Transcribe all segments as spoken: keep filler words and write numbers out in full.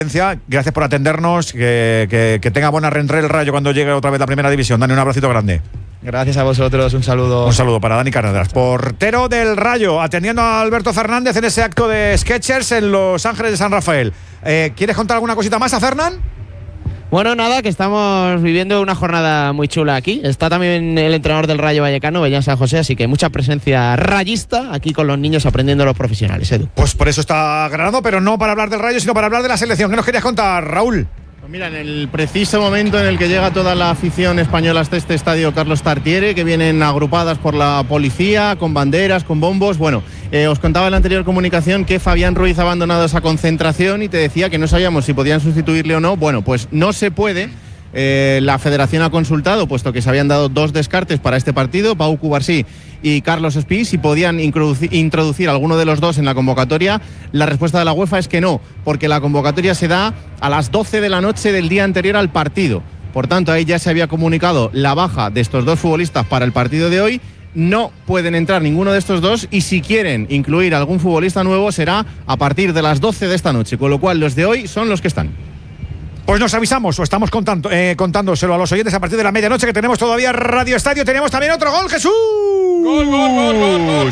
Gracias por atendernos, que, que, que tenga buena rentré el Rayo cuando llegue otra vez la primera división. Dani, un abracito grande. Gracias a vosotros, un saludo. Un saludo para Dani Carreras, portero del Rayo, atendiendo a Alberto Fernández en ese acto de Skechers en Los Ángeles de San Rafael. Eh, ¿Quieres contar alguna cosita más a Fernán? Bueno, nada, que estamos viviendo una jornada muy chula aquí. Está también el entrenador del Rayo Vallecano, Bellán San José, así que mucha presencia rayista aquí con los niños aprendiendo los profesionales, Edu. Pues por eso está Granado, pero no para hablar del Rayo, sino para hablar de la selección. ¿Qué nos querías contar, Raúl? Pues mira, en el preciso momento en el que llega toda la afición española hasta este estadio Carlos Tartiere, que vienen agrupadas por la policía, con banderas, con bombos. Bueno, eh, os contaba en la anterior comunicación que Fabián Ruiz ha abandonado esa concentración y te decía que no sabíamos si podían sustituirle o no. Bueno, pues no se puede. Eh, la federación ha consultado, puesto que se habían dado dos descartes para este partido, Pau Cubarsí y Carlos Espí, si podían introducir, introducir alguno de los dos en la convocatoria. La respuesta de la UEFA es que no, porque la convocatoria se da a las doce de la noche del día anterior al partido. Por tanto, ahí ya se había comunicado la baja de estos dos futbolistas para el partido de hoy. No pueden entrar ninguno de estos dos y si quieren incluir algún futbolista nuevo será a partir de las doce de esta noche, con lo cual los de hoy son los que están. Pues nos avisamos o estamos contando, eh, contándoselo a los oyentes a partir de la medianoche, que tenemos todavía Radio Estadio. Tenemos también otro gol, Jesús. Gol, gol, gol, gol, gol,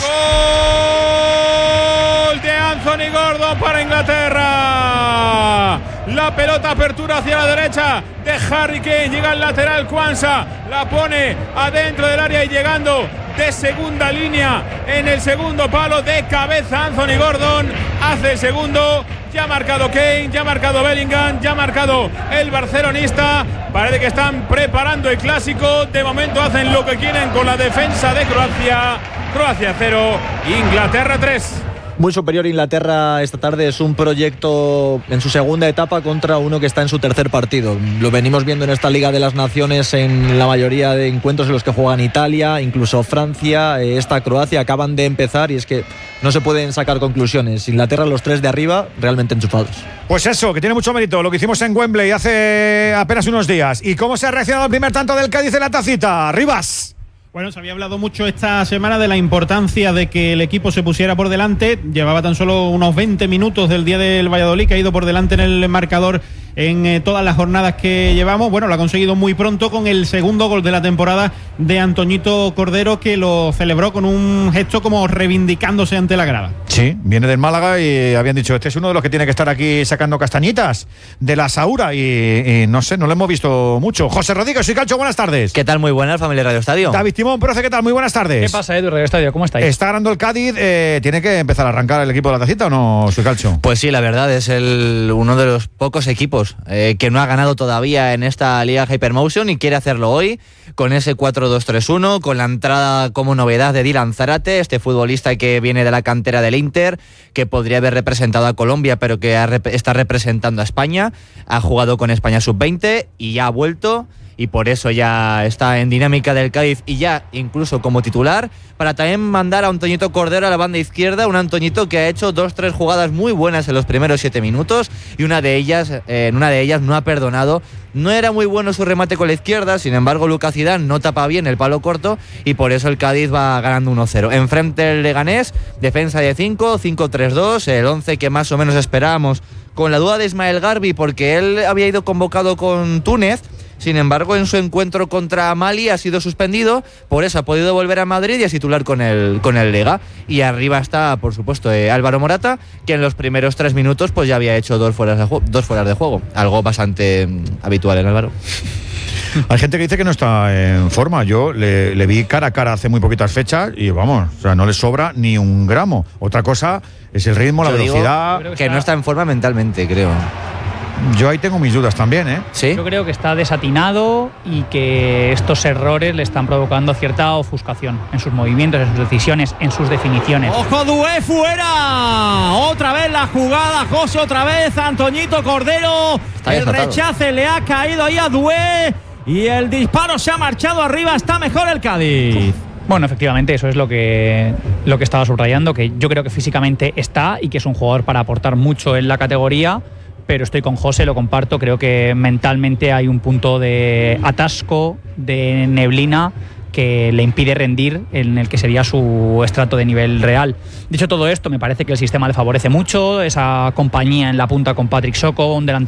gol de Anthony Gordon para Inglaterra. La pelota apertura hacia la derecha de Harry Kane. Llega al lateral Kwanza, la pone adentro del área y llegando de segunda línea en el segundo palo de cabeza Anthony Gordon. Hace el segundo. Ya ha marcado Kane, ya ha marcado Bellingham, ya ha marcado el barcelonista. Parece que están preparando el clásico. De momento hacen lo que quieren con la defensa de Croacia. Croacia cero, Inglaterra tres. Muy superior Inglaterra esta tarde, es un proyecto en su segunda etapa contra uno que está en su tercer partido. Lo venimos viendo en esta Liga de las Naciones en la mayoría de encuentros en los que juegan Italia, incluso Francia, esta Croacia, acaban de empezar y es que no se pueden sacar conclusiones. Inglaterra, los tres de arriba, realmente enchufados. Pues eso, que tiene mucho mérito lo que hicimos en Wembley hace apenas unos días. ¿Y cómo se ha reaccionado al primer tanto del Cádiz en la tacita? Rivas. Bueno, se había hablado mucho esta semana de la importancia de que el equipo se pusiera por delante. Llevaba tan solo unos veinte minutos del día del Valladolid, que ha ido por delante en el marcador en eh, todas las jornadas que llevamos. Bueno, lo ha conseguido muy pronto con el segundo gol de la temporada de Antoñito Cordero, que lo celebró con un gesto como reivindicándose ante la grada. Sí, viene del Málaga y habían dicho, este es uno de los que tiene que estar aquí sacando castañitas de la Saura y, y no sé, no lo hemos visto mucho. José Rodríguez, soy Calcho, buenas tardes. ¿Qué tal? Muy buenas, familia Radio Estadio. David Timón, profe, ¿qué tal? Muy buenas tardes. ¿Qué pasa, Edu, Radio Estadio? ¿Cómo estáis? Está ganando el Cádiz, eh, ¿tiene que empezar a arrancar el equipo de la tacita o no, soy Calcho? Pues sí, la verdad, es el, uno de los pocos equipos eh, que no ha ganado todavía en esta Liga Hypermotion y quiere hacerlo hoy con ese cuatro dos tres uno, con la entrada como novedad de Dylan Zárate, este futbolista que viene de la cantera del Inter, que podría haber representado a Colombia pero que rep- está representando a España, ha jugado con España sub veinte y ya ha vuelto y por eso ya está en dinámica del Cádiz y ya incluso como titular, para también mandar a Antoñito Cordero a la banda izquierda, un Antoñito que ha hecho dos, tres jugadas muy buenas en los primeros siete minutos y una de ellas, eh, en una de ellas no ha perdonado. No era muy bueno su remate con la izquierda, sin embargo Lucas Zidane no tapa bien el palo corto y por eso el Cádiz va ganando uno cero. Enfrente el Leganés, defensa de cinco, cinco tres dos, el once que más o menos esperábamos, con la duda de Ismael Garbi porque él había ido convocado con Túnez. Sin embargo, en su encuentro contra Mali ha sido suspendido, por eso ha podido volver a Madrid y es titular con el, con el Lega. Y arriba está, por supuesto, eh, Álvaro Morata, que en los primeros tres minutos pues ya había hecho dos fueras de, ju- dos fueras de juego. Algo bastante mm, habitual en Álvaro. Hay gente que dice que no está en forma. Yo le, le vi cara a cara hace muy poquitas fechas y vamos, o sea, no le sobra ni un gramo. Otra cosa es el ritmo, la Yo digo velocidad. que, que no está en forma mentalmente, creo. Yo ahí tengo mis dudas también, ¿eh? ¿Sí? Yo creo que está desatinado y que estos errores le están provocando cierta ofuscación en sus movimientos, en sus decisiones, en sus definiciones. ¡Ojo, Doué fuera! Otra vez la jugada, José, otra vez Antoñito Cordero. Está el desatado. rechace le ha caído ahí a Doué y el disparo se ha marchado arriba. Está mejor el Cádiz. Bueno, efectivamente, eso es lo que, lo que estaba subrayando, que yo creo que físicamente está y que es un jugador para aportar mucho en la categoría. Pero estoy con José, lo comparto, creo que mentalmente hay un punto de atasco, de neblina, que le impide rendir en el que sería su estrato de nivel real. Dicho todo esto, me parece que el sistema le favorece mucho, esa compañía en la punta con Patrick Soko, un delantero